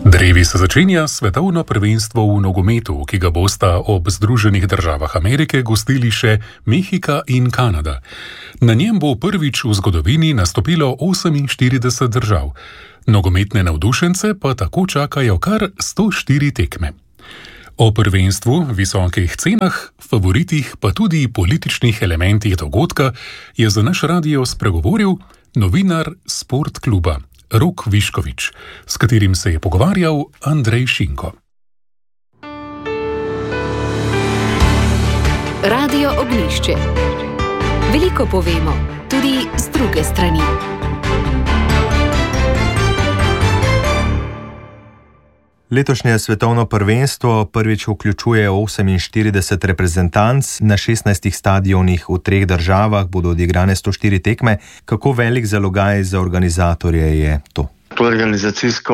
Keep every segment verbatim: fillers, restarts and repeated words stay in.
Drevi se začenja svetovno prvenstvo v nogometu, ki ga bosta ob Združenih državah Amerike gostili še Mehika in Kanada. Na njem bo prvič v zgodovini nastopilo oseminštirideset držav. Nogometne navdušence pa tako čakajo kar sto štiri tekme. O prvenstvu, visokih cenah, favoritih pa tudi političnih elementih dogodka je za naš radio spregovoril novinar Sport kluba Rok Viškovič, s katerim se je pogovarjal Andrej Šinko. Radio Ognjišče. Veliko povemo, tudi z druge strani. Letošnje svetovno prvenstvo prvič vključuje oseminštirideset reprezentanc. Na šestnajstih stadionih v treh državah bodo odigrane sto štiri tekme. Kako velik zalogaj za organizatorje je to? To je organizacijsko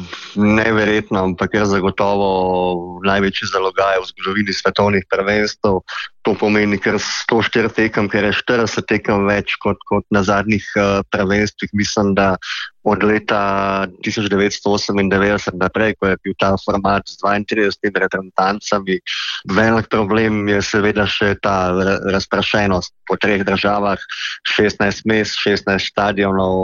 neverjetno, ampak je zagotovo največji zalogaj v zgodovini svetovnih prvenstv. To pomeni kar sto štiri tekem, ker je štirideset tekem več kot, kot na zadnjih uh, prvenstvih. Mislim, da od leta tisoč devetsto osemindevetdeset naprej, ko je bil ta format z dvaintridesetimi reprezentancami. Velik problem je seveda še ta razprašenost po treh državah, šestnajst mest, šestnajst stadionov,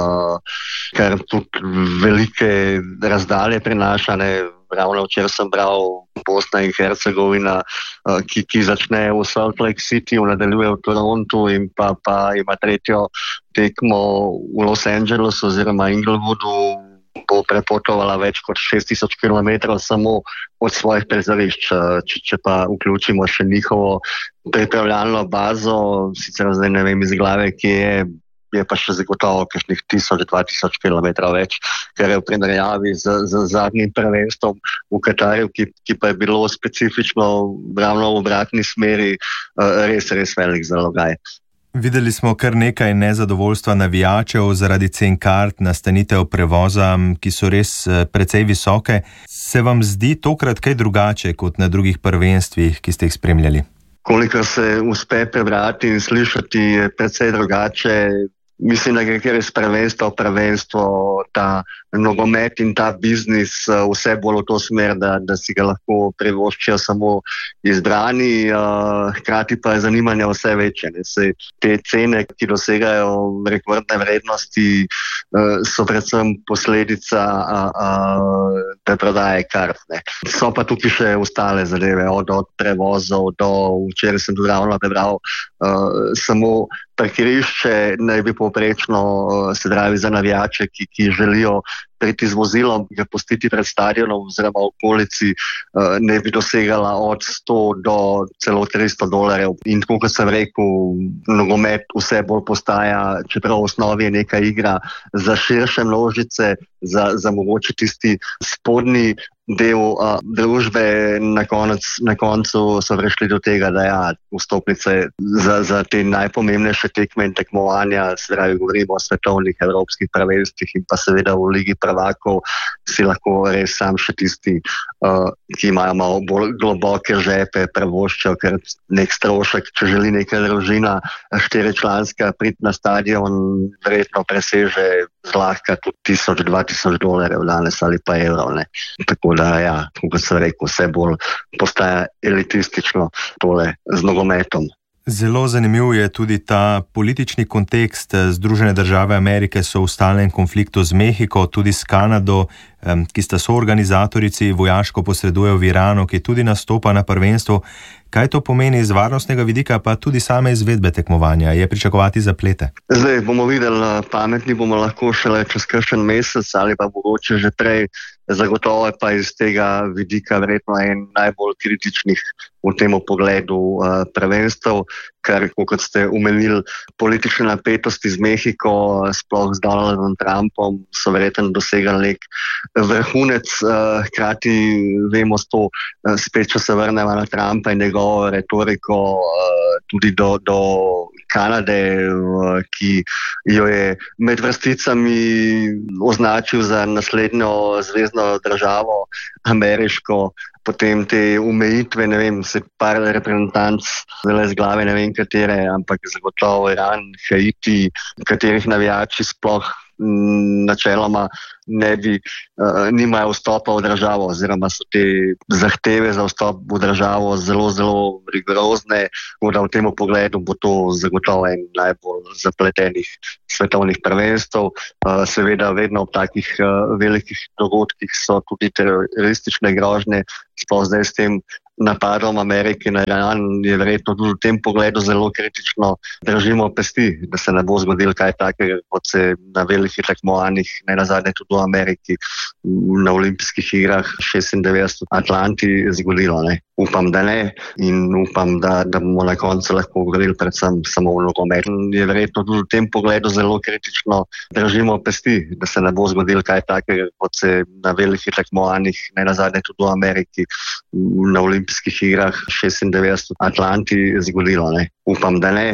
uh, kar tudi velike razdalje prinaša. Ne? Ravno včeraj sem bral Bosna in Hercegovina, ki, ki začne v Salt Lake City, nadaljuje v Torontu in pa, pa ima tretjo tekmo v Los Angelesu oziroma Inglewoodu. Bo prepotovala več kot šest tisoč kilometrov samo od svojih prizorišč. Če, če pa vključimo še njihovo pripravljalno bazo, sicer zdaj ne vem iz glave, ki je, je pa še zagotovo kakšnih tisoč, dva tisoč kilometrov več, ker je v primerjavi z, z zadnjim prvenstvom v Katarju, ki, ki pa je bilo specifično ravno v obratni smeri, res, res velik zalogaj. Videli smo kar nekaj nezadovoljstva navijačev zaradi cen kart, nastanitev prevoza, ki so res precej visoke. Se vam zdi tokrat kaj drugače kot na drugih prvenstvih, ki ste jih spremljali? Kolikor se uspe prebrati in slišati, je precej drugače. Mislim, da gre res prvenstvo, prvenstvo, ta nogomet in ta biznis vse bolj v to smer, da, da si ga lahko privoščijo samo izbrani, hkrati pa je zanimanje vse večje. Ne. Se, te cene, ki dosegajo rekordne vrednosti, so predvsem posledica preprodaje kart. Ne. So pa tukaj še ostale zadeve, od, od prevozov do, včeraj sem tudi ravno prebral, samo parkirišče naj bi povprečno, se pravi za navijače, ki, ki želijo priti z vozilom, ga pustiti pred stadionom oziroma v okolici, ne bi dosegala od sto do celo tristo dolarjev. In tako kot sem rekel, nogomet vse bolj postaja, čeprav v osnovi je neka igra za širše množice, za, za mogoče tisti spodnji del a, družbe, na, konec, na koncu so prišli do tega, da ja, vstopnice za, za te najpomembnejše tekme in tekmovanja, se pravi, govorimo o svetovnih, evropskih prvenstvih in pa seveda v Ligi prvakov, si lahko res sam še tisti, uh, ki imajo malo bolj globoke žepe, prevoščijo, ker nek strošek, če želi neka družina štiričlanska priti na stadion, verjetno preseže zlahka tudi tisoč, dva tisoč dolarjev danes ali pa evrov. Ne. Tako da, ja, kot sem rekel, vse bolj postaja elitistično tole z nogometom. Zelo zanimiv je tudi ta politični kontekst. Združene države Amerike so v stalnem konfliktu z Mehiko, tudi s Kanado, ki sta soorganizatorici, vojaško posredujejo v Iranu, ki tudi nastopa na prvenstvu. Kaj to pomeni iz varnostnega vidika, pa tudi same izvedbe tekmovanja? Je pričakovati zaplete? Zdaj bomo videli, pametni bomo lahko šele čez kakšen mesec ali pa mogoče že prej. Zagotovo je pa iz tega vidika verjetno en najbolj kritičnih v tem pogledu uh, prvenstev, ker, kot ste omenili, politične napetosti z Mehiko, sploh z Donaldom Trumpom, so verjetno dosegali nek vrhunec, uh, hkrati vemo s to, uh, spet če se vrnemo na Trumpa in njegovo retoriko, uh, tudi do, do Kanade, uh, ki jo je med vrsticami označil za naslednjo zvezno državo, ameriško, potem te omejitve, ne vem, se par reprezentanc, zelo z glave, ne vem katere, ampak zagotovo Iran, Haiti, katerih navijači sploh m, načeloma ne bi, uh, nimajo vstopa v državo, oziroma so te zahteve za vstop v državo zelo, zelo rigorozne, da v tem pogledu bo to zagotovo en najbolj zapletenih svetovnih prvenstv. Uh, seveda vedno ob takih uh, velikih dogodkih so tudi teroristične grožnje, sploh zdaj s tem napadom Amerike na Iran je verjetno tudi v tem pogledu zelo kritično. Držimo pesti, da se ne bo zgodilo kaj takega, kot se na velikih tekmovanjih, ne nazadnje tudi v Ameriki, na olimpijskih igrah šestindevetdeset v Atlanti zgodilo. Ne. Upam, da ne in upam, da, da bomo na koncu lahko govorili predvsem samo v nogometu. Je verjetno tudi v tem pogledu zelo kritično. Držimo pesti, da se ne bo zgodilo kaj takega, kot se na velikih tekmovanjih, ne nazadnje tudi v Ameriki, na olimpijskih igrah šestindevetdeset v Atlanti zgodilo. Ne. Upam, da ne